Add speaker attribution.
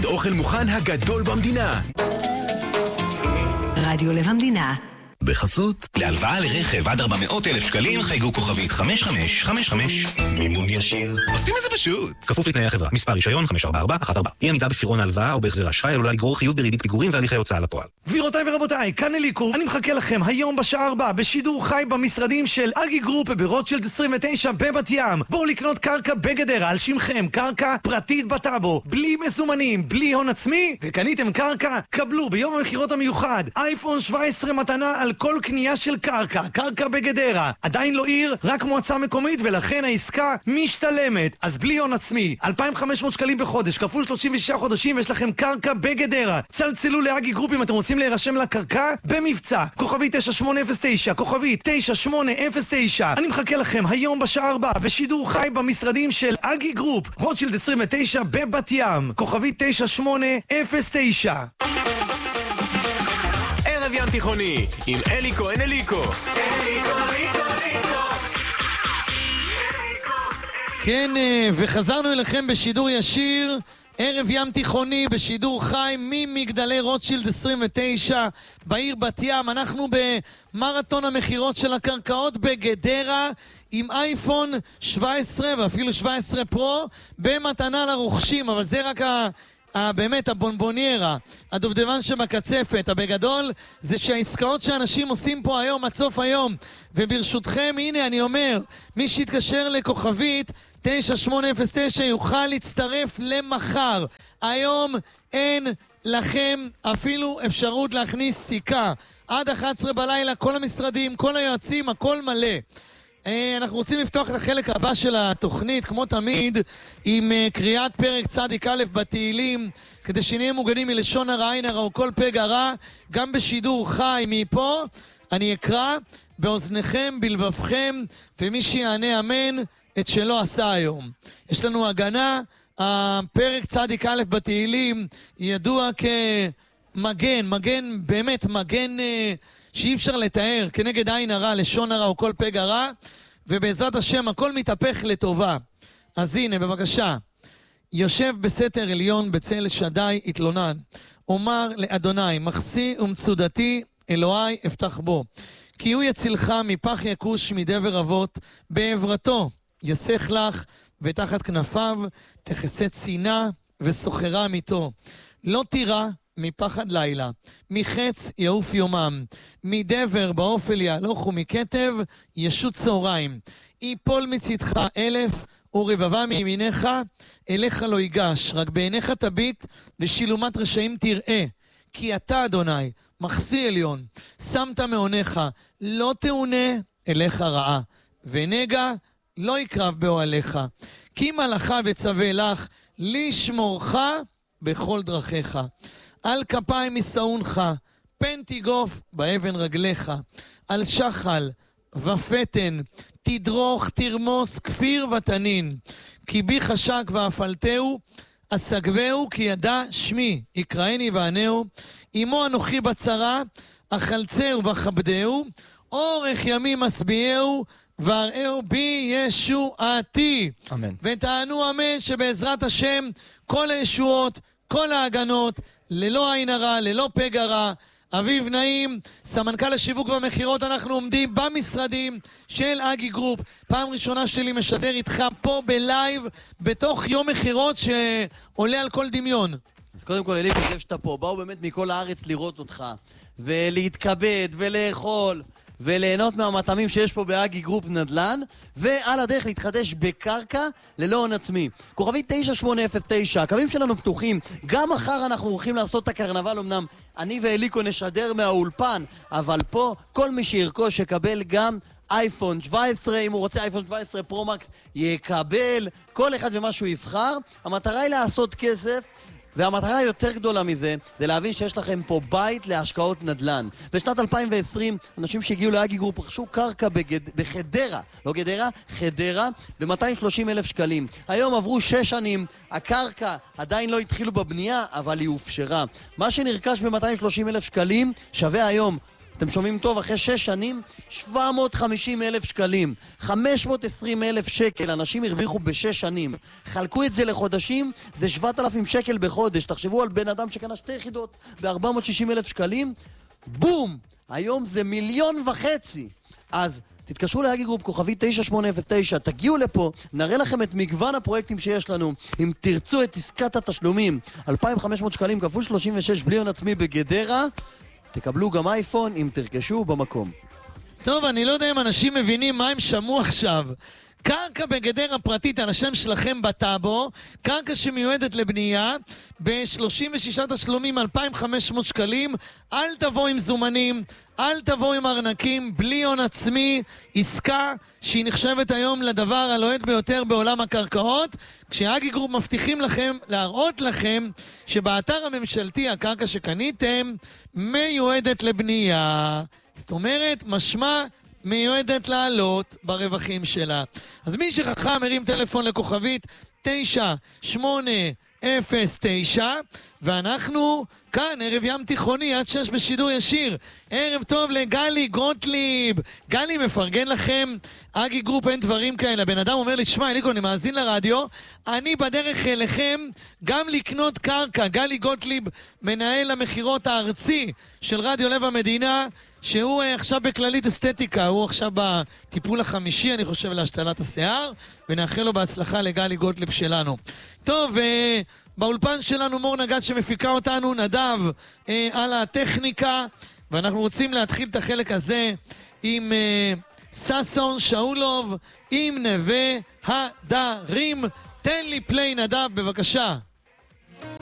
Speaker 1: אוכל מוכן הגדול במדינה.
Speaker 2: רדיו לב המדינה.
Speaker 3: בחסות. להלוואה לרכב עד 400,000 שקלים חייגו כוכבית 5555. מימון ישיר. עושים את זה פשוט. כפוף לתנאי החברה. מספר רישיון 54414. אי עמידה בפירעון ההלוואה או בהחזר אשראי עלולה לגרור חיוב בריבית פיגורים והליכי הוצאה לפועל.
Speaker 4: גבירותיי ורבותיי, כאן אליקו. אני מחכה לכם היום בשעה 4 בשידור חי במשרדים של אגי גרופ ברוטשילד 29 בבת ים. בואו לקנות קרקע בגדרה על שמכם, קרקע פרטית בטאבו, בלי מזומנים, בלי הון עצמי, וקניתם קרקע, קבלו ביום המחירות המיוחד אייפון 17 מתנה על כל קנייה של קרקע בגדרה. עדיין לא עיר, רק מועצה מקומית, ולכן העסקה משתלמת. אז בלי הון עצמי, 2,500 שקלים בחודש, כפול 36 חודשים, ויש לכם קרקע בגדרה. צלצלו לאגי גרופ אם אתם רוצים להירשם לקרקע במבצע. כוכבית 9809, כוכבית 9809. אני מחכה לכם היום בשעה 4 בשידור חי במשרדים של אגי גרופ, רוטשילד 29 בבת ים, כוכבית 9809.
Speaker 1: ערב ים תיכוני עם אליקו אליקו.
Speaker 5: כן, וחזרנו אליכם בשידור ישיר, ערב ים תיכוני בשידור חי ממגדלי רוטשילד 29 בעיר בת ים. אנחנו במרתון המחירות של הקרקעות בגדרה עם אייפון 17 ואפילו 17 פרו במתנה לרוכשים, אבל זה רק באמת הבונבוניירה, הדובדבן שבקצפת. הבגדול זה שהעסקאות שאנשים עושים פה היום עד סוף היום, וברשותכם הנה אני אומר, מי שיתקשר לכוכבית 9809 יוכל להצטרף למחר. היום אין לכם אפילו אפשרות להכניס סיכה עד 11 בלילה, כל המשרדים, כל היועצים, הכל מלא. אנחנו רוצים לפתוח את החלק הבא של התוכנית, כמו תמיד, עם קריאת פרק צדיק א' בתהילים, כדי שנהיה מוגנים מלשון הרע, עין הרע וכל פגע רע. גם בשידור חי מפה אני אקרא באוזניכם בלבבכם, ומי שיענה אמן את שלא עשה היום. יש לנו הגנה. הפרק צדיק א' בתהילים ידוע כמגן, באמת מגן שאי אפשר לתאר, כנגד עין הרע, לשון הרע וכל פגע רע, ובעזרת השם הכל מתהפך לטובה. אז הנה בבקשה, יושב בסתר עליון בצל שדי התלונן, אומר לאדוני מחסי ומצודתי אלוהי אפתח בו, כי הוא יצילך מפח יקוש מדבר אבות, בעברתו יסך לך, ותחת כנפיו תחסה צינה וסוחרה מיתו. לא תירא מפחד לילה, מחץ יעוף יומם, מדבר באופל יהלוך ומכתב ישות צהריים. יפול מצדך 1,000 ורבבה מימינך, אליך לא ייגש, רק בעיניך תביט ושילומת רשעים תראה. כי אתה אדוני מחסי עליון, שמת מעונך, לא תאונה אליך רעה, ונגע לא יקרב באוהליך. כי מלאכה וצווה לך לשמורך בכל דרכיך. על כפיים ישאונך, פן תיגוף באבן רגליך. על שחל ופתן תדרוך תרמוס כפיר ותנין. כי בי חשק ואפלתהו, אסגבהו כי ידע שמי, יקראני וענהו. עמו אנוכי בצרה, אכלצהו וכבדהו. אורך ימים אשביעהו, והראהו בי ישועתי.
Speaker 6: אמן.
Speaker 5: ותענו אמן שבעזרת השם כל הישועות, כל ההגנות, ללא עין הרע, ללא פגע רע. אביב נעים, סמנכ"ל השיווק והמחירות, אנחנו עומדים במשרדים של אגי גרופ. פעם ראשונה שלי משדר איתך פה בלייב, בתוך יום מחירות שעולה על כל דמיון.
Speaker 6: אז קודם כל, אלי, חושב שאתה פה. באו באמת מכל הארץ לראות אותך, ולהתכבד, ולאכול, וליהנות מהמטעמים שיש פה באגי גרופ נדל"ן, ועל הדרך להתחדש בקרקע ללא הון עצמי. כוכבית 9809, הקווים שלנו פתוחים. גם מחר אנחנו הולכים לעשות את הקרנבל, אמנם אני ואליקו נשדר מהאולפן, אבל פה כל מי שירכוש יקבל גם אייפון 17, אם הוא רוצה אייפון 17 פרו-מקס יקבל, כל אחד ומה שהוא יבחר. המטרה היא לעשות כסף, והמטרה היותר גדולה מזה, זה להבין שיש לכם פה בית להשקעות נדל"ן. בשנת 2020, אנשים שהגיעו לאגי גרופ רכשו קרקע בחדרה, לא גדרה, חדרה, ב-230,000 שקלים. היום עברו 6 שנים, הקרקע עדיין לא התחילו בבנייה, אבל היא הופשרה. מה שנרכש ב-230,000 שקלים שווה היום אתם שומעים טוב, אחרי 6 שנים, 750,000 שקלים. 520,000 שקל, אנשים הרוויחו ב6 שנים. חלקו את זה לחודשים, זה 7,000 שקל בחודש. תחשבו על בן אדם שקנה 2 יחידות ב460,000 שקלים. בום! היום זה 1.5 מיליון. אז תתקשרו לאגי גרופ, כוכבי 9809, תגיעו לפה, נראה לכם את מגוון הפרויקטים שיש לנו. אם תרצו את עסקת התשלומים, 2,500 שקלים כפול 36 בלי הון עצמי בגדרה, תקבלו גם אייפון אם תרכשו במקום.
Speaker 5: טוב, אני לא יודע אם אנשים מבינים מה הם שמעו עכשיו. קרקע בגדרה פרטית על השם שלכם בטאבו, קרקע שמיועדת לבנייה, ב-36 תשלומים 2,500 שקלים, אל תבוא עם זומנים, אל תבוא עם ארנקים, בלי הון עצמי, עסקה שהיא נחשבת היום לדבר הלוהט ביותר בעולם הקרקעות, כשאגי גרופ מבטיחים לכם, להראות לכם שבאתר הממשלתי הקרקע שקניתם מיועדת לבנייה. זאת אומרת, משמע מיועדת לעלות ברווחים שלה. אז מי שחכם מרים טלפון לכוכבית 9809, ואנחנו כאן, ערב ים תיכוני, עד 6 בשידור ישיר. ערב טוב לגלי גוטליב. גלי, מפרגן לכם, אגי גרופ אין דברים כאלה. הבן אדם אומר לי, שמע, אליקו, אני מאזין לרדיו, אני בדרך אליכם גם לקנות קרקע. גלי גוטליב, מנהל המחירות הארצי של רדיו לב המדינה, שהוא עכשיו בכללית אסתטיקה, הוא עכשיו בטיפול החמישי, אני חושב, להשתלת השיער, ונאחל לו בהצלחה לגלי גוטליב שלנו. טוב, באולפן שלנו מור נגד שמפיקה אותנו, נדב על הטכניקה, ואנחנו רוצים להתחיל את החלק הזה עם ססון שאולוב, עם נווה הדרים. תן לי פליי נדב, בבקשה.